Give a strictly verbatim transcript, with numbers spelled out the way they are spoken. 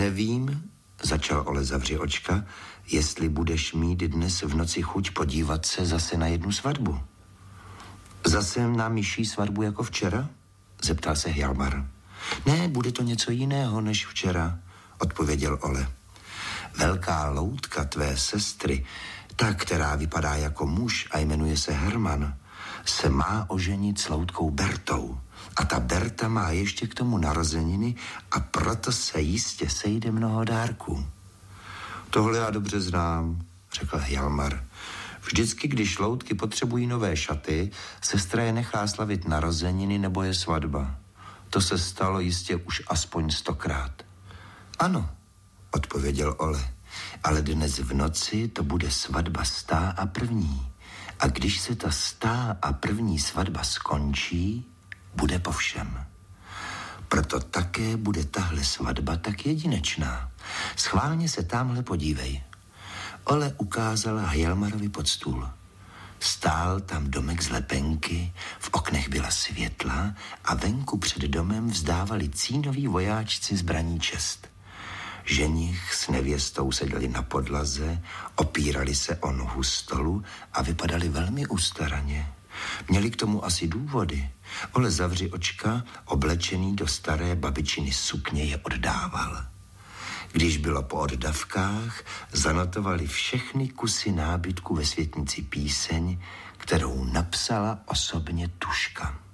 Nevím, začal Ole zavři očka, jestli budeš mít dnes v noci chuť podívat se zase na jednu svatbu. Zase na myší svatbu jako včera? Zeptal se Hjalmar. Ne, bude to něco jiného než včera, odpověděl Ole. Velká loutka tvé sestry, ta, která vypadá jako muž a jmenuje se Herman, se má oženit s loutkou Bertou. A ta Berta má ještě k tomu narozeniny a proto se jistě sejde mnoho dárků. Tohle já dobře znám, řekl Hjalmar. Vždycky, když loutky potřebují nové šaty, sestra je nechá slavit narozeniny nebo je svatba. To se stalo jistě už aspoň stokrát. Ano, odpověděl Ole, ale dnes v noci to bude svatba stá a první. A když se ta stá a první svatba skončí, bude po všem. Proto také bude tahle svatba tak jedinečná. Schválně se támhle podívej. Ole ukázal Hjalmarovi pod stůl. Stál tam domek z lepenky, v oknech byla světla a venku před domem vzdávali cínoví vojáčci zbraní čest. Ženich s nevěstou seděli na podlaze, opírali se o nohu stolu a vypadali velmi ustaraně. Měli k tomu asi důvody. Ole zavři očka, oblečený do staré babičiny sukně, je oddával. Když bylo po oddavkách, zanotovali všechny kusy nábytku ve světnici píseň, kterou napsala osobně Tuška.